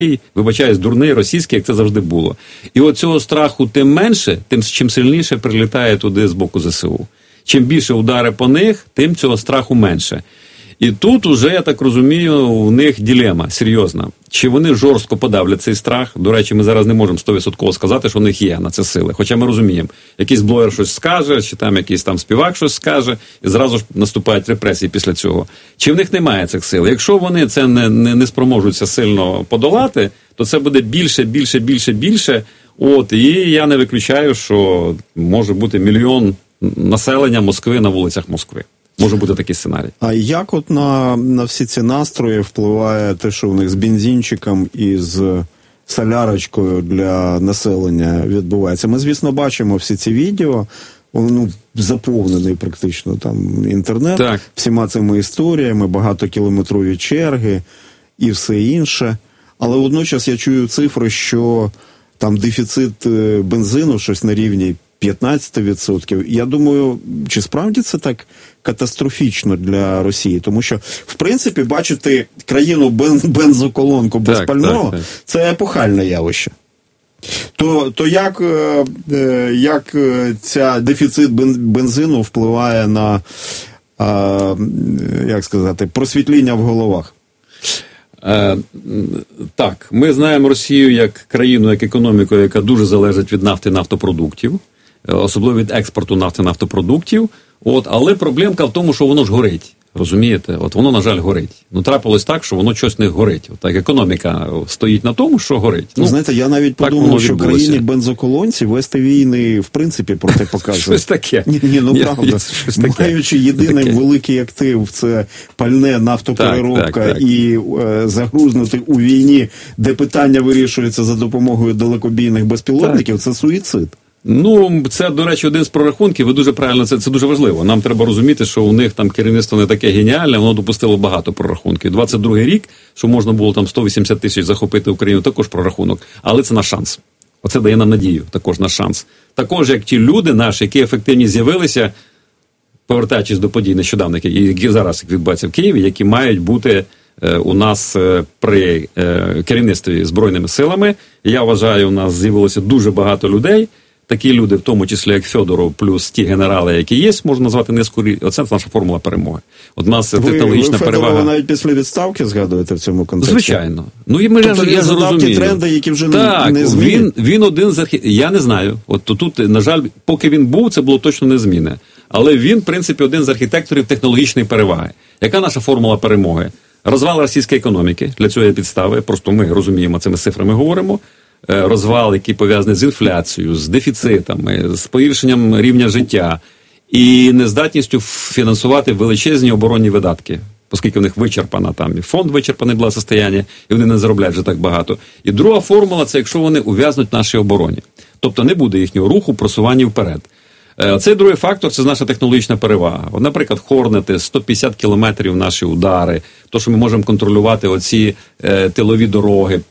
вибачаюсь, дурний, російський, як це завжди було. І от цього страху тим менше, тим чим сильніше прилітає туди з боку ЗСУ. Чим більше удари по них, тим цього страху менше. І тут уже, я так розумію, у них дилема серйозна. Чи вони жорстко подавлять цей страх? До речі, ми зараз не можемо 100% сказати, що у них є на це сили. Хоча ми розуміємо, якийсь блогер щось скаже, чи там якийсь там співак щось скаже, і зразу ж наступають репресії після цього. Чи в них немає цих сил? Якщо вони це не спроможуться сильно подолати, то це буде більше. От, і я не виключаю, що може бути мільйон населення Москви на вулицях Москви. Може бути такий сценарій. А як от на всі ці настрої впливає те, що у них з бензинчиком і з солярочкою для населення відбувається? Ми, звісно, бачимо всі ці відео, заповнений практично там інтернет, так, всіма цими історіями, багатокілометрові черги і все інше. Але водночас я чую цифри, що там дефіцит бензину щось на рівні 15%. Я думаю, чи справді це так катастрофічно для Росії? Тому що, в принципі, бачити країну бензоколонку без пального – це епохальне явище. То як ця дефіцит бензину впливає на, як сказати, просвітління в головах? Так, ми знаємо Росію як країну, як економіку, яка дуже залежить від нафти і нафтопродуктів, особливо від експорту нафти і нафтопродуктів. Але проблемка в тому, що воно ж горить. Розумієте? Воно, на жаль, горить. Трапилось так, що воно щось не горить. Так, економіка стоїть на тому, що горить. Знаєте, я навіть подумав, що країні бензоколонці вести війни, в принципі, протипоказує. Щось таке. Правда. Маючи єдиний великий актив, це пальне, нафтопереробка і загрузнути у війні, де питання вирішується за допомогою далекобійних безпілотників, це суїцид. Це, до речі, один з прорахунків, ви дуже правильно, це дуже важливо. Нам треба розуміти, що у них там керівництво не таке геніальне, воно допустило багато прорахунків. 22-й рік, що можна було там 180 тисяч захопити Україну, також прорахунок. Але це наш шанс. Оце дає нам надію, також наш шанс. Також, як ті люди наші, які ефективні з'явилися, повертаючись до подій нещодавних, які зараз відбуваються в Києві, які мають бути у нас при керівництві Збройними силами. Я вважаю, у нас з'явилося дуже багато людей. Такі люди, в тому числі як Фьодоров, плюс ті генерали, які є, можна назвати низку. Оце наша формула перемоги. От у нас технологічна перевага. Ви навіть після відставки згадуєте в цьому контексті? Звичайно. Я задав ті тренди, які вже не змінять. Він один з я не знаю. Тут, на жаль, поки він був, це було точно не зміни. Але він, в принципі, один з архітекторів технологічної переваги. Яка наша формула перемоги? Розвал російської економіки. Для цього є підстави. Просто ми розуміємо, цими цифрами говоримо. Розвал, який пов'язаний з інфляцією, з дефіцитами, з погіршенням рівня життя і нездатністю фінансувати величезні оборонні видатки, оскільки в них вичерпана там і фонд вичерпаний благосостояння, і вони не заробляють вже так багато. І друга формула – це якщо вони ув'язнуть в нашій обороні. Тобто не буде їхнього руху, просування вперед. Цей другий фактор – це наша технологічна перевага. Наприклад, Хорнети, 150 кілометрів наші удари, то, що ми можемо контролювати оці тилові дороги,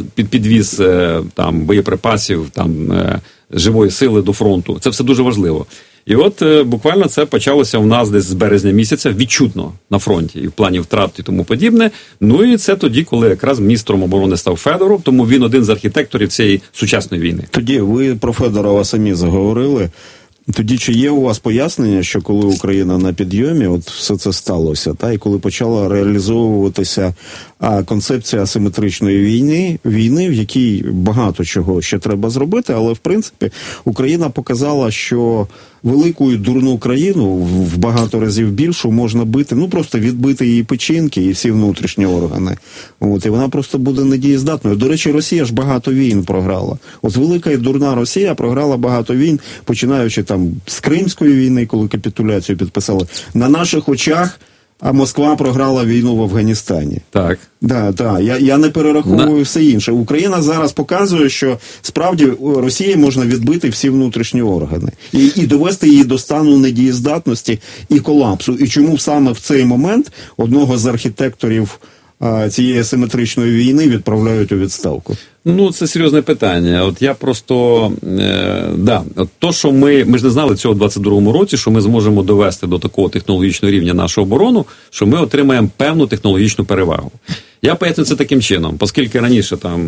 підвіз там, боєприпасів, там, живої сили до фронту. Це все дуже важливо. І буквально це почалося у нас десь з березня місяця відчутно на фронті, і в плані втрат і тому подібне. І це тоді, коли якраз міністром оборони став Федоров, тому він один з архітекторів цієї сучасної війни. Тоді ви про Федорова самі заговорили. Тоді чи є у вас пояснення, що коли Україна на підйомі, все це сталося, і коли почала реалізовуватися концепція асиметричної війни, в якій багато чого ще треба зробити, але в принципі Україна показала, що велику і дурну країну в багато разів більшу можна бити, просто відбити її печінки і всі внутрішні органи. І вона просто буде недієздатною. До речі, Росія ж багато війн програла. Велика і дурна Росія програла багато війн, починаючи там з Кримської війни, коли капітуляцію підписали. На наших очах Москва програла війну в Афганістані. Так. Я не перераховую все інше. Україна зараз показує, що справді Росії можна відбити всі внутрішні органи. І довести її до стану недієздатності і колапсу. І чому саме в цей момент одного з архітекторів цієї асиметричної війни відправляють у відставку? Ну, це серйозне питання. От я просто, от то, що ми ж не знали цього в 22-му році, що ми зможемо довести до такого технологічного рівня нашу оборону, що ми отримаємо певну технологічну перевагу. Я поясню це таким чином, оскільки раніше там